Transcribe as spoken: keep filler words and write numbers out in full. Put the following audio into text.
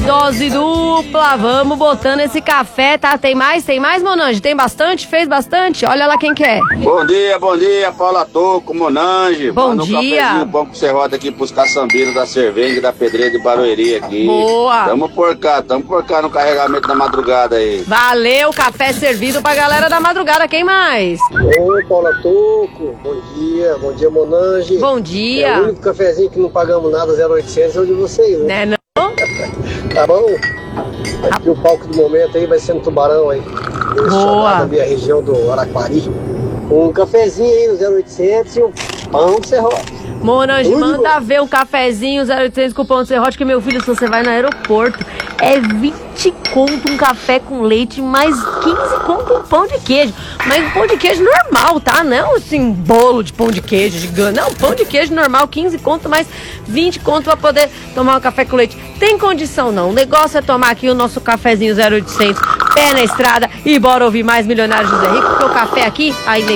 Dose dupla, vamos botando esse café, tá? Tem mais? Tem mais, Monange? Tem bastante? Fez bastante? Olha lá quem quer. Bom dia, bom dia, Paula Toco, Monange. Bom Manda um dia. cafezinho bom que você roda aqui pros caçambeiros da cerveja e da pedreira de Barueri aqui. Boa. Tamo por cá, tamo por cá no carregamento da madrugada aí. Valeu, café servido pra galera da madrugada. Quem mais? Oi, Paula Toco. Bom dia, bom dia, Monange. Bom dia. É o único cafezinho que não pagamos nada, zero oitocentos, é o de vocês, né? Né, não? Tá bom? Aqui o palco do momento aí vai ser no Tubarão aí. Boa. Da minha região do Araquari. Um cafezinho aí no zero oitocentos e um pão de serrote. Monange, manda ver um cafezinho zero oitocentos com pão de serrote, que meu filho, se você vai no aeroporto, é vinte conto um café com leite, mais quinze conto um pão de queijo. Mas um pão de queijo normal, tá? Não assim, bolo de pão de queijo gigante. Não, pão de queijo normal, quinze conto, mais vinte conto pra poder tomar um café com leite. Tem condição não, o negócio é tomar aqui o nosso cafezinho zero oitocentos, pé na estrada e bora ouvir mais Milionário José Rico, porque o café aqui, aí nem